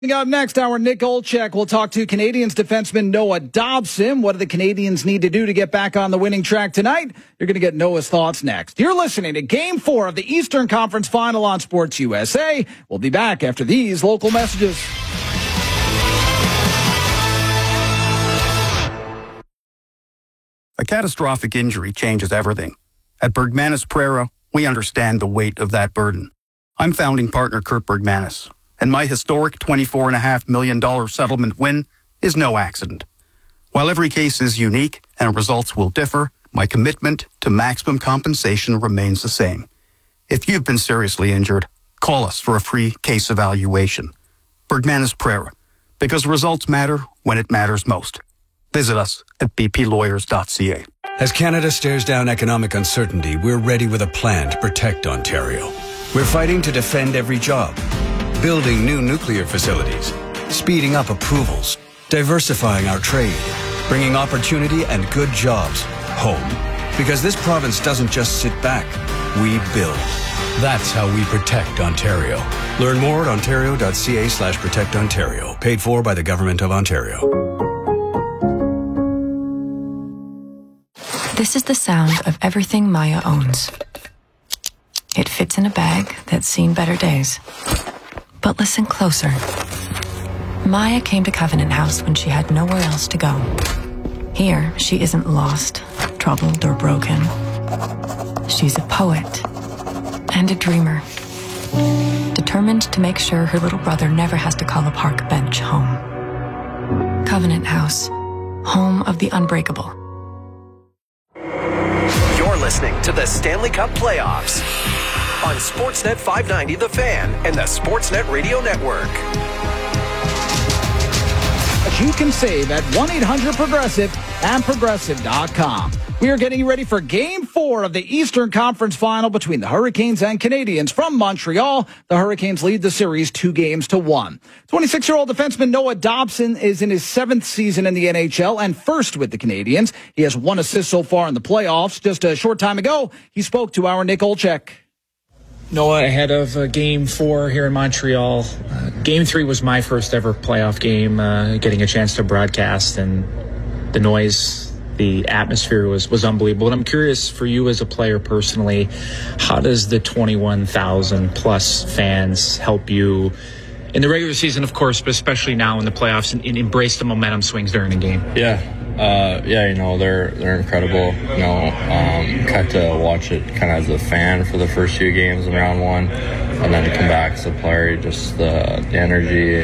Up next, our Nick Olczyk will talk to Canadiens defenseman Noah Dobson. What do the Canadiens need to do to get back on the winning track tonight? You're going to get Noah's thoughts next. You're listening to Game 4 of the Eastern Conference Final on Sports USA. We'll be back after these local messages. A catastrophic injury changes everything. At Bergmanis Prera, we understand the weight of that burden. I'm founding partner Kurt Bergmanis, and my historic $24.5 million settlement win is no accident. While every case is unique and results will differ, my commitment to maximum compensation remains the same. If you've been seriously injured, call us for a free case evaluation. Bergmanis Prera, because results matter when it matters most. Visit us at bplawyers.ca. As Canada stares down economic uncertainty, we're ready with a plan to protect Ontario. We're fighting to defend every job, building new nuclear facilities, speeding up approvals, diversifying our trade, bringing opportunity and good jobs home. Because this province doesn't just sit back, we build. That's how we protect Ontario. Learn more at ontario.ca/protectontario. Paid for by the Government of Ontario. This is the sound of everything Maya owns. It fits in a bag that's seen better days. But listen closer. Maya came to Covenant House when she had nowhere else to go. Here, she isn't lost, troubled, or broken. She's a poet and a dreamer, determined to make sure her little brother never has to call a park bench home. Covenant House, home of the unbreakable. You're listening to the Stanley Cup Playoffs on Sportsnet 590 The Fan and the Sportsnet Radio Network. You can save at 1-800-PROGRESSIVE and Progressive.com. We are getting you ready for Game 4 of the Eastern Conference Final between the Hurricanes and Canadiens from Montreal. The Hurricanes lead the series 2-1. 26-year-old defenseman Noah Dobson is in his 7th season in the NHL and first with the Canadiens. He has 1 assist so far in the playoffs. Just a short time ago, he spoke to our Nick Olczyk. Noah, ahead of Game 4 here in Montreal, Game 3 was my first ever playoff game, getting a chance to broadcast, and the noise, the atmosphere was unbelievable. And I'm curious for you as a player personally, how does the 21,000 plus fans help you in the regular season, of course, but especially now in the playoffs, and embrace the momentum swings during the game? Yeah, they're incredible. Got to watch it kind of as a fan for the first few games in round 1, and then to come back as a player, just the energy.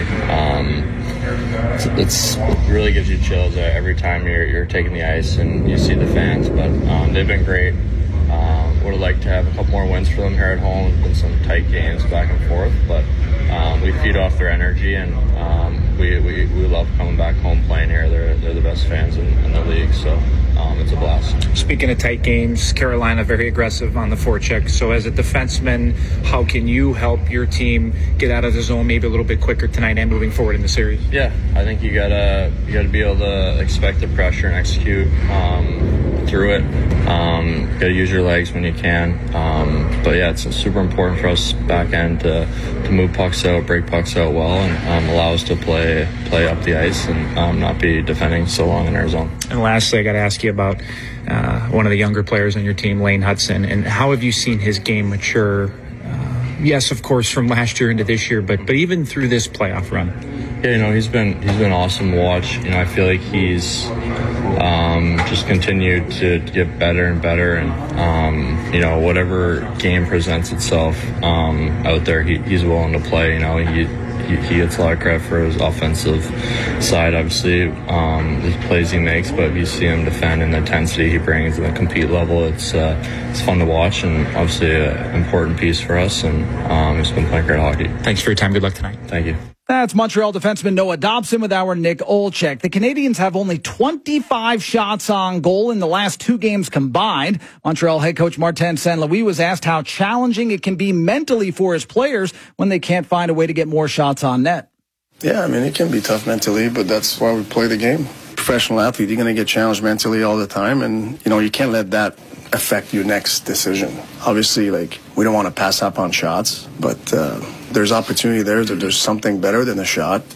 It really gives you chills every time you're taking the ice and you see the fans. But they've been great. Would have liked to have a couple more wins for them here at home. It's been some tight games back and forth, but we feed off their energy, and we love coming back home playing here. They're the best fans in the league, so it's a blast. Speaking of tight games, Carolina very aggressive on the forecheck. So as a defenseman, how can you help your team get out of the zone maybe a little bit quicker tonight and moving forward in the series? Yeah, I think you gotta be able to expect the pressure and execute through it. Gotta use your legs when you can. But yeah, it's super important for us back end to move pucks out, break pucks out well, and allow us to play up the ice and not be defending so long in our zone. And lastly, I got to ask you about one of the younger players on your team, Lane Hutson, and how have you seen his game mature? Yes, of course, from last year into this year, but even through this playoff run. Yeah, he's been awesome to watch. I feel like he's just continued to get better and better, and whatever game presents itself out there, he's willing to play. He gets a lot of credit for his offensive side, obviously, the plays he makes, but you see him defend and the intensity he brings and the compete level. It's fun to watch, and obviously an important piece for us, and he's been playing great hockey. Thanks for your time. Good luck tonight. Thank you. That's Montreal defenseman Noah Dobson with our Nick Olczyk. The Canadiens have only 25 shots on goal in the last 2 games combined. Montreal head coach Martin St. Louis was asked how challenging it can be mentally for his players when they can't find a way to get more shots on net. Yeah, it can be tough mentally, but that's why we play the game. Professional athlete, you're going to get challenged mentally all the time, and you can't let that affect your next decision. Obviously, we don't want to pass up on shots, but there's opportunity there, that there's something better than a shot.